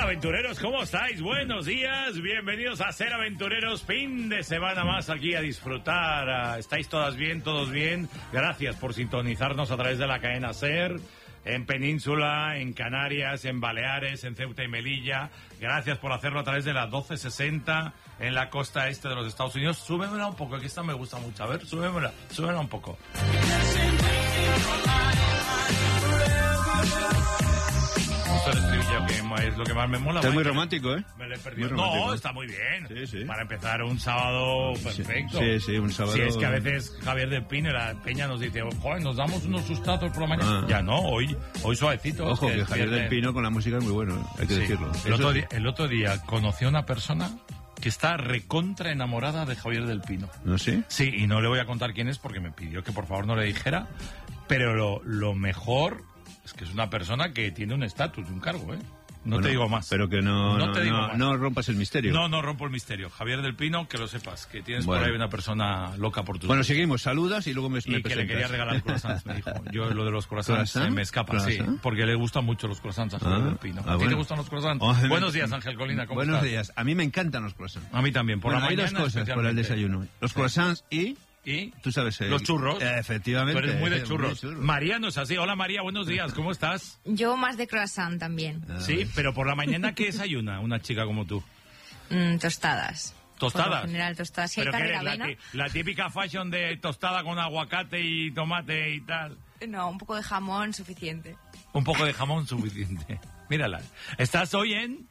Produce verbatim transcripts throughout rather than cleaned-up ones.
aventureros, ¿cómo estáis? Buenos días, bienvenidos a Ser Aventureros, fin de semana más aquí a disfrutar. ¿Estáis todas bien, todos bien? Gracias por sintonizarnos a través de la cadena Ser, en Península, en Canarias, en Baleares, en Ceuta y Melilla. Gracias por hacerlo a través de la doce sesenta en la costa este de los Estados Unidos. Súbemela un poco, que esta me gusta mucho. A ver, súbemela, súbemela un poco. El estribillo que es lo que más me mola. Está muy romántico, ¿eh? Me lo he perdido. Muy romántico. No, está muy bien. Sí, sí. Para empezar un sábado perfecto. Sí, sí, un sábado. Si es que a veces Javier del Pino, la Peña nos dice, joder, nos damos unos sustazos por la mañana. Ah. Ya no, hoy hoy suavecito. Ojo, que, que Javier pierde... del Pino con la música es muy bueno, hay que sí. decirlo. El otro, día, el otro día conocí a una persona que está recontra enamorada de Javier del Pino. ¿No sí? Sí, y no le voy a contar quién es porque me pidió que por favor no le dijera, pero lo, lo mejor es que es una persona que tiene un estatus, un cargo, ¿eh? No bueno, te digo más. Pero que no, no, no, te digo no, más. no rompas el misterio. No, no rompo el misterio. Javier del Pino, que lo sepas, que tienes bueno. por ahí una persona loca por tus Bueno, cosas. seguimos, saludas y luego me, y me que presentas. le quería regalar croissants, me dijo. Yo lo de los croissants se me escapa, ¿Croissant? Sí, porque le gustan mucho los croissants a Javier ah, del Pino. ¿A ah, ti bueno. te gustan los croissants? Oh, Buenos días, Ángel Colina, ¿cómo Buenos estás? Buenos días. A mí me encantan los croissants. A mí también, por bueno, la hay mañana dos cosas por el desayuno. Los croissants y... ¿Y? Tú sabes... Eh, los churros. Eh, efectivamente. Tú eres muy de churros. Muy de churros. María no es así. Hola, María, buenos días. ¿Cómo estás? Yo más de croissant también. Ah, sí, bueno. Pero por la mañana, ¿qué desayuna una chica como tú? Mm, tostadas. ¿Tostadas? Por lo general, tostadas. Si ¿Pero hay qué eres? avena, La, la típica fashion de tostada con aguacate y tomate y tal. No, un poco de jamón suficiente. Un poco de jamón suficiente. Mírala. ¿Estás hoy en...?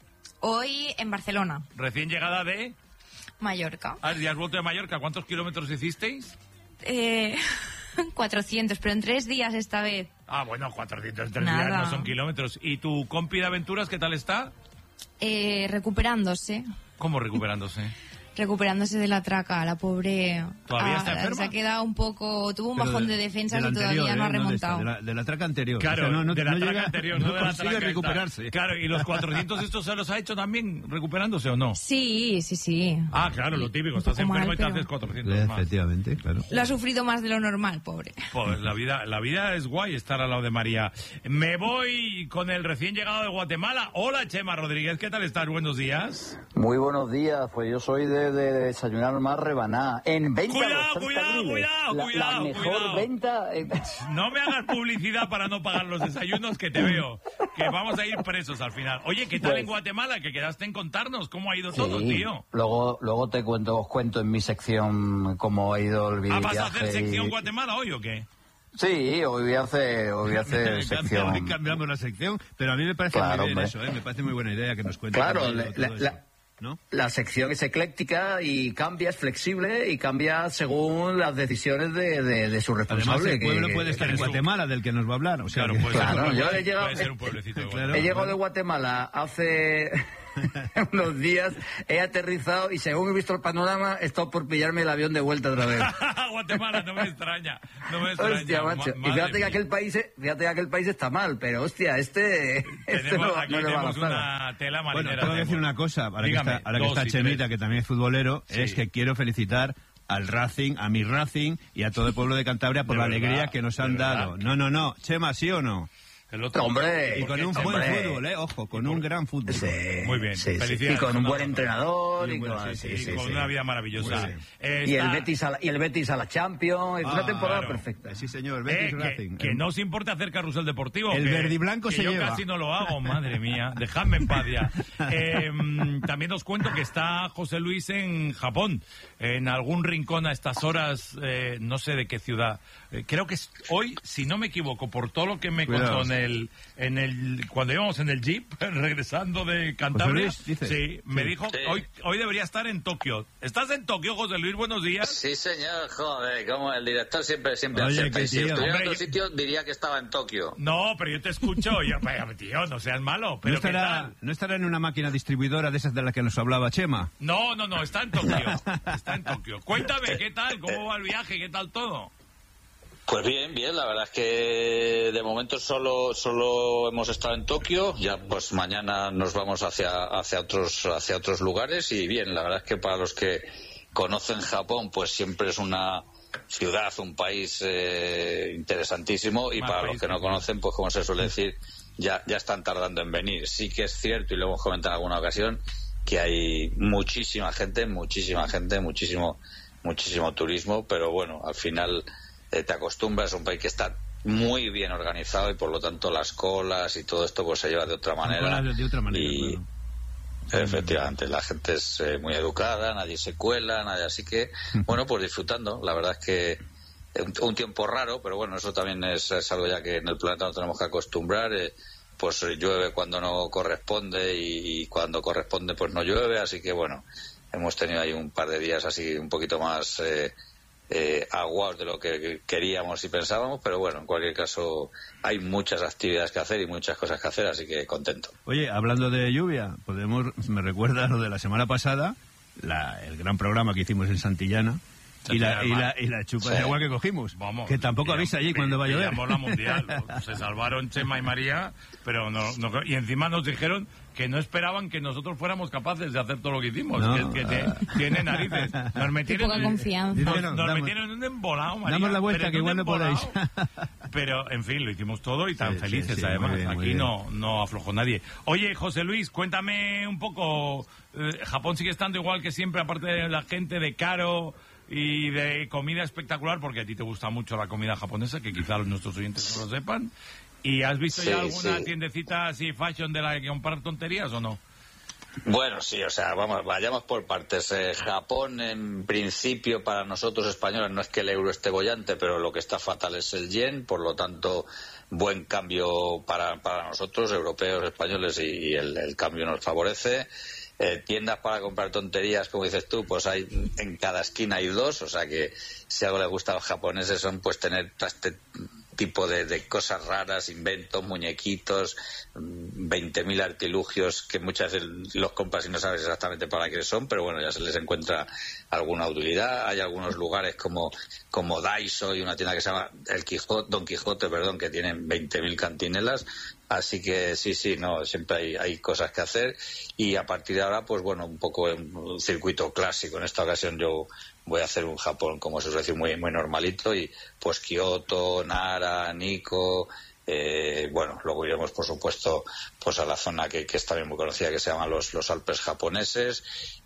Hoy en Barcelona. Recién llegada de... Mallorca. Ah, ¿ya has vuelto de Mallorca? ¿Cuántos kilómetros hicisteis? Eh... cuatrocientos, pero en tres días esta vez. Ah, bueno, cuatrocientos en tres Nada. días no son kilómetros. ¿Y tu compi de aventuras qué tal está? Eh, recuperándose. ¿Cómo recuperándose? Recuperándose de la traca, la pobre... ¿Todavía ah, está enferma? Se ha quedado un poco... Tuvo un Pero bajón de, de defensas de y todavía anterior, no ¿eh? ha remontado. De, de, la, de la traca anterior. Claro, o sea, no, no, de la no traca llega, anterior, no, no de la consigue traca recuperarse. Esta. Claro, ¿y los cuatrocientos estos se los ha hecho también recuperándose o no? Sí, sí, sí. Ah, claro, lo típico. Estás enfermo mal, y te haces cuatrocientos sí, más. Efectivamente, claro. Lo ha sufrido más de lo normal, pobre. Pues la vida, la vida es guay estar al lado de María. Me voy con el recién llegado de Guatemala. Hola, Chema Rodríguez, ¿qué tal estás? Buenos días. Muy buenos días, pues yo soy de, de desayunar más rebaná. En venta. Cuidado, cuidado, cuidado, la, cuidado. La mejor cuidado. venta. Eh. No me hagas publicidad para no pagar los desayunos, que te veo. Que vamos a ir presos al final. Oye, ¿qué tal pues, en Guatemala? Que quedaste en contarnos cómo ha ido sí, todo, tío. Luego, luego te cuento, os cuento en mi sección cómo ha ido el viaje. ¿Ah, vas a hacer sección y... Guatemala hoy o qué? Sí, hoy voy a hacer, hoy voy a hacer sección. Hoy cambiamos la sección, pero a mí me parece claro, muy bien hombre. eso, ¿eh? Me parece muy buena idea que nos cuentes. Claro, la, la, la, ¿no? La sección es ecléctica y cambia, es flexible y cambia según las decisiones de, de, de su responsable. Además, el pueblo que, puede que, estar que en su... Guatemala, del que nos va a hablar. O sea, claro, que... puede, claro, ser, yo puede, he llegado, puede ser un pueblecito de Guatemala. He llegado de Guatemala hace unos días, he aterrizado y según he visto el panorama, he estado por pillarme el avión de vuelta otra vez. Guatemala, no me extraña, no me extraña. Hostia, macho. Ma- y fíjate que, aquel país, fíjate que aquel país está mal, pero hostia, este... este tenemos, no, aquí no le va a tenemos la una tela marinera. Bueno, tengo que decir una cosa, ahora Dígame, que está, ahora que dos está y Chemita, tres. que también es futbolero, Sí. es que quiero felicitar al Racing, a mi Racing y a todo el pueblo de Cantabria por De la verdad, alegría que nos han de verdad. dado. No, no, no. Chema, ¿sí o no? El otro, hombre, Y con un hombre. buen fútbol, ¿eh? Ojo, con un gran fútbol. Sí, Muy bien, sí, sí. felicidades. Y con un buen Una- entrenador y, y, bueno, con, sí, sí, sí, sí, con sí. una vida maravillosa. Eh, Y el está- Betis a la, y el Betis a la Champions, es Ah, una temporada claro. perfecta. Sí, señor, Eh, Betis que, Racing. que no os importa hacer carrusel deportivo. El que, verde y blanco que se yo lleva. casi no lo hago, madre mía. Dejadme en paz ya. Eh, también os cuento que está José Luis en Japón, en algún rincón a estas horas, eh, no sé de qué ciudad. Eh, creo que es hoy, si no me equivoco, por todo lo que me Cuidado. contó en el, en el, cuando íbamos en el jeep, regresando de Cantabria. José Luis, dices. Sí, me Sí. dijo, Sí. hoy, hoy debería estar en Tokio. ¿Estás en Tokio, José Luis? Buenos días. Sí, señor, joder, como el director siempre, siempre Oye, acerta. qué Y si tío. estuviera Hombre, en otro yo- sitio, diría que estaba en Tokio. No, pero yo te escucho. Yo, vaya, tío, no seas malo. Pero ¿No ¿qué estará, tal? ¿No estará en una máquina distribuidora de esas de las que nos hablaba Chema? No, no, no, está en Tokio. Está en Tokio. Cuéntame, ¿qué tal? ¿Cómo va el viaje? ¿Qué tal todo? Pues bien, bien, la verdad es que de momento solo solo hemos estado en Tokio, ya pues mañana nos vamos hacia hacia otros hacia otros lugares y bien, la verdad es que para los que conocen Japón pues siempre es una ciudad, un país eh, interesantísimo y Más para país los que que no todo. conocen pues como se suele decir ya, ya están tardando en venir. Sí que es cierto, y lo hemos comentado en alguna ocasión, que hay muchísima gente, muchísima gente, muchísimo, muchísimo turismo, pero bueno, al final eh, te acostumbras, a un país que está muy bien organizado y por lo tanto las colas y todo esto pues se lleva de otra manera. De otra manera, y claro. Efectivamente, la gente es eh, muy educada, nadie se cuela, nadie, así que bueno, pues disfrutando. La verdad es que un, un tiempo raro, pero bueno, eso también es, es algo ya que en el planeta nos tenemos que acostumbrar. Eh, pues llueve cuando no corresponde y, y cuando corresponde pues no llueve, así que bueno, hemos tenido ahí un par de días así un poquito más eh, Eh, aguados de lo que queríamos y pensábamos, pero bueno, en cualquier caso hay muchas actividades que hacer y muchas cosas que hacer, así que contento. Oye, hablando de lluvia, podemos, me recuerda lo de la semana pasada, la, el gran programa que hicimos en Santillana y la, y la y la chupa sí. de agua que cogimos. Vamos, que tampoco avisa allí cuando va a llover. La mundial, se salvaron Chema y María, pero no, no, y encima nos dijeron que no esperaban que nosotros fuéramos capaces de hacer todo lo que hicimos, no. que, que te, tiene narices. Nos metieron, poca confianza. Nos, nos damos, metieron en un embolado, María. Damos la vuelta, que igual no podéis. Pero, en fin, lo hicimos todo y tan sí, felices, sí, sí, además. bien, Aquí no, no aflojó nadie. Oye, José Luis, cuéntame un poco. Eh, Japón sigue estando igual que siempre, aparte de la gente, de caro y de comida espectacular, porque a ti te gusta mucho la comida japonesa, que quizás nuestros oyentes no lo sepan. ¿Y has visto sí, ya alguna sí. tiendecita así fashion de la que comprar tonterías o no? Bueno, sí, o sea, vamos, vayamos por partes. Eh, Japón, en principio, para nosotros españoles, no es que el euro esté bollante, pero lo que está fatal es el yen, por lo tanto, buen cambio para, para nosotros, europeos, españoles, y, y el, el cambio nos favorece. Eh, tiendas para comprar tonterías, como dices tú, pues hay en cada esquina hay dos, o sea que si algo le gusta a los japoneses son pues tener este tipo de, de cosas raras, inventos, muñequitos, veinte mil artilugios que muchas veces los compras y no sabes exactamente para qué son, pero bueno, ya se les encuentra alguna utilidad. Hay algunos lugares como, como Daiso y una tienda que se llama El Quijote, Don Quijote, perdón, que tienen veinte mil cantinelas. Así que sí, sí, no, siempre hay, hay cosas que hacer y a partir de ahora, pues bueno, un poco en un circuito clásico. En esta ocasión yo voy a hacer un Japón, como se suele decir, muy, muy normalito y pues Kioto, Nara, Nikko, eh, bueno, luego iremos por supuesto pues a la zona que, que es también muy conocida, que se llama los, los Alpes japoneses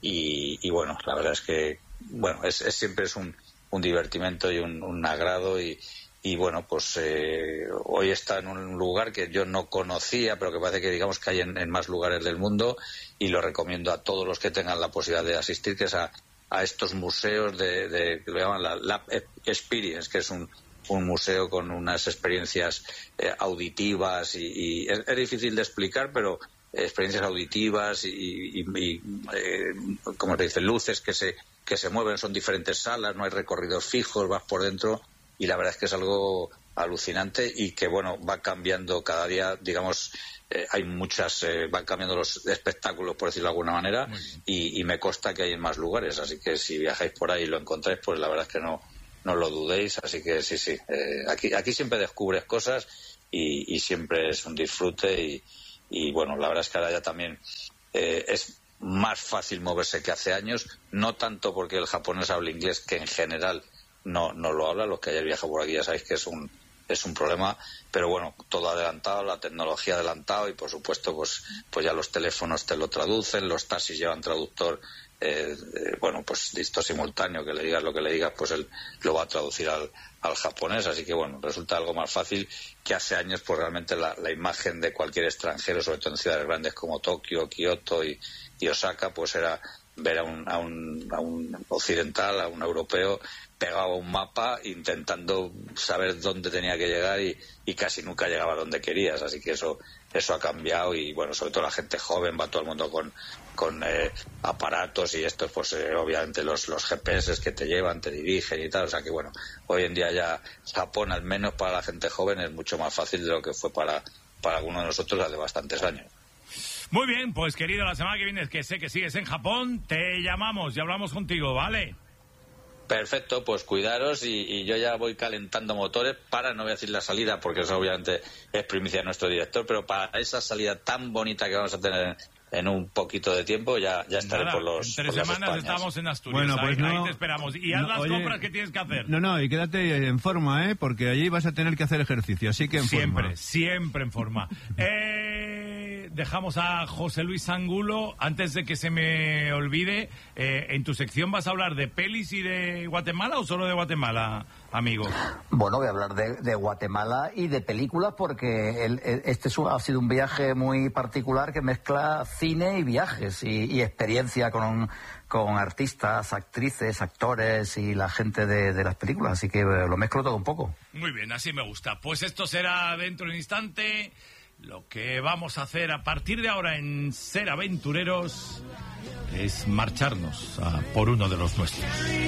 y, y bueno, la verdad es que, bueno, es, es siempre es un, un divertimento y un, un agrado y Y bueno, pues eh, hoy está en un lugar que yo no conocía, pero que parece que digamos que hay en, en más lugares del mundo y lo recomiendo a todos los que tengan la posibilidad de asistir, que es a, a estos museos de, de que lo llaman la Lab Experience, que es un, un museo con unas experiencias eh, auditivas y, y es, es difícil de explicar, pero experiencias auditivas y, y, y eh, como se dice, luces que se que se mueven, son diferentes salas, no hay recorridos fijos, vas por dentro. Y la verdad es que es algo alucinante y que, bueno, va cambiando cada día, digamos, eh, hay muchas, eh, van cambiando los espectáculos, por decirlo de alguna manera, y, y me consta que hay en más lugares. Así que si viajáis por ahí y lo encontráis, pues la verdad es que no, no lo dudéis. Así que sí, sí, eh, aquí, aquí siempre descubres cosas y, y siempre es un disfrute y, y, bueno, la verdad es que ahora ya también eh, es más fácil moverse que hace años, no tanto porque el japonés habla inglés, que en general no no lo habla. Los que hayáis viajado por aquí ya sabéis que es un es un problema, pero bueno, todo adelantado, la tecnología adelantado y por supuesto pues pues ya los teléfonos te lo traducen, los taxis llevan traductor, eh, eh, bueno, pues listo simultáneo, que le digas lo que le digas, pues él lo va a traducir al, al japonés, así que bueno, resulta algo más fácil que hace años. Pues realmente la, la imagen de cualquier extranjero, sobre todo en ciudades grandes como Tokio, Kioto y, y Osaka, pues era ver a un, a un a un occidental, a un europeo pegado a un mapa intentando saber dónde tenía que llegar y, y casi nunca llegaba a donde querías, así que eso eso ha cambiado y bueno, sobre todo la gente joven, va todo el mundo con con eh, aparatos y estos pues eh, obviamente los los G P S que te llevan, te dirigen y tal, o sea que bueno, hoy en día ya Japón, al menos para la gente joven, es mucho más fácil de lo que fue para para algunos de nosotros hace bastantes años. Muy bien, pues querido, la semana que viene, que sé que sigues en Japón, te llamamos y hablamos contigo, ¿vale? Perfecto, pues cuidaros y, y yo ya voy calentando motores para, no voy a decir la salida, porque eso obviamente es primicia de nuestro director, pero para esa salida tan bonita que vamos a tener en un poquito de tiempo, ya, ya estaré Nada, por los en tres por semanas Españas. Estamos en Asturias, bueno, pues ahí, no, ahí te esperamos. Y haz no, las oye, compras que tienes que hacer. No, no, y quédate en forma, ¿eh? Porque allí vas a tener que hacer ejercicio, así que en siempre, forma. Siempre en forma. eh, dejamos a José Luis Angulo. Antes de que se me olvide, eh, ¿en tu sección vas a hablar de pelis y de Guatemala o solo de Guatemala, amigo? Bueno, voy a hablar de, de Guatemala y de películas porque el, el, este es un, ha sido un viaje muy particular que mezcla cine y viajes y, y experiencia con, con artistas, actrices, actores y la gente de, de las películas, así que lo mezclo todo un poco. Muy bien, así me gusta. Pues esto será dentro de un instante. Lo que vamos a hacer a partir de ahora en Ser Aventureros es marcharnos a por uno de los nuestros.